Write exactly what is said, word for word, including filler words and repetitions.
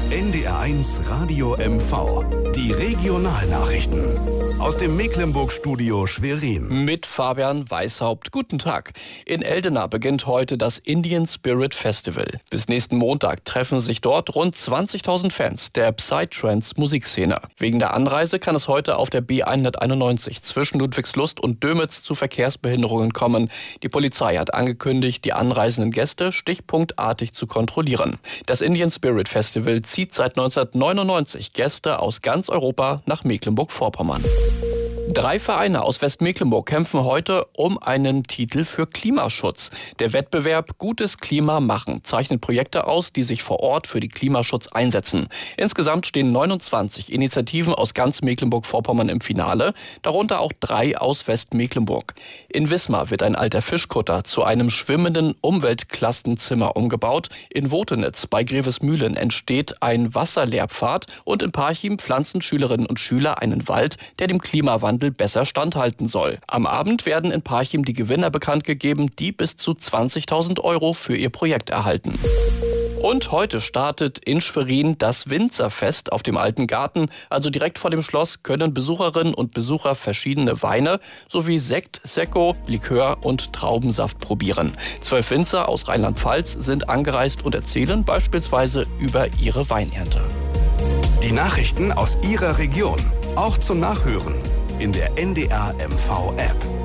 N D R eins Radio M V. Die Regionalnachrichten. Aus dem Mecklenburg-Studio Schwerin. Mit Fabian Weishaupt. Guten Tag. In Eldena beginnt heute das Indian Spirit Festival. Bis nächsten Montag treffen sich dort rund zwanzigtausend Fans der Psytrance-Musikszene. Wegen der Anreise kann es heute auf der B hunderteinundneunzig zwischen Ludwigslust und Dömitz zu Verkehrsbehinderungen kommen. Die Polizei hat angekündigt, die anreisenden Gäste stichpunktartig zu kontrollieren. Das Indian Spirit Festival zieht seit neunzehnhundertneunundneunzig Gäste aus ganz Europa nach Mecklenburg-Vorpommern. Drei Vereine aus Westmecklenburg kämpfen heute um einen Titel für Klimaschutz. Der Wettbewerb Gutes Klima machen zeichnet Projekte aus, die sich vor Ort für den Klimaschutz einsetzen. Insgesamt stehen neunundzwanzig Initiativen aus ganz Mecklenburg-Vorpommern im Finale, darunter auch drei aus Westmecklenburg. In Wismar wird ein alter Fischkutter zu einem schwimmenden Umweltklassenzimmer umgebaut. In Wotenitz bei Grevesmühlen entsteht ein Wasserlehrpfad und in Parchim pflanzen Schülerinnen und Schüler einen Wald, der dem Klimawandel besser standhalten soll. Am Abend werden in Parchim die Gewinner bekannt gegeben, die bis zu zwanzigtausend Euro für ihr Projekt erhalten. Und heute startet in Schwerin das Winzerfest auf dem Alten Garten. Also direkt vor dem Schloss können Besucherinnen und Besucher verschiedene Weine sowie Sekt, Sekko, Likör und Traubensaft probieren. Zwölf Winzer aus Rheinland-Pfalz sind angereist und erzählen beispielsweise über ihre Weinernte. Die Nachrichten aus Ihrer Region, auch zum Nachhören in der N D R M V App.